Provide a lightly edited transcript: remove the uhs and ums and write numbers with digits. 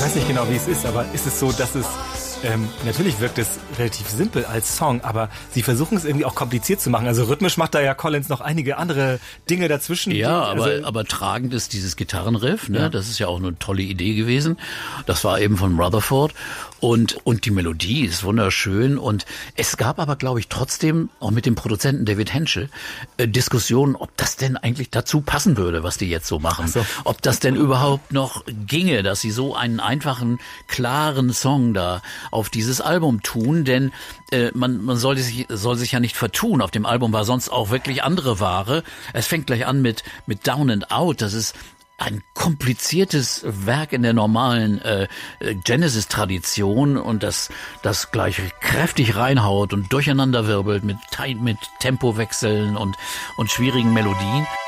weiß nicht genau, wie es ist, aber ist es so, dass es natürlich wirkt es relativ simpel als Song, aber sie versuchen es irgendwie auch kompliziert zu machen. Also rhythmisch macht da ja Collins noch einige andere Dinge dazwischen. Ja, aber tragend ist dieses Gitarrenriff, ne? Ja. Das ist ja auch eine tolle Idee gewesen. Das war eben von Rutherford und die Melodie ist wunderschön und es gab aber, glaube ich, trotzdem auch mit dem Produzenten David Henschel Diskussionen, ob das denn eigentlich dazu passen würde, was die jetzt so machen. So. Ob das denn überhaupt noch ginge, dass sie so einen einfachen, klaren Song da auf dieses Album tun, denn man soll sich ja nicht vertun. Auf dem Album war sonst auch wirklich andere Ware. Es fängt gleich an mit Down and Out. Das ist ein kompliziertes Werk in der normalen Genesis-Tradition und das gleich kräftig reinhaut und durcheinanderwirbelt mit Tempowechseln und schwierigen Melodien.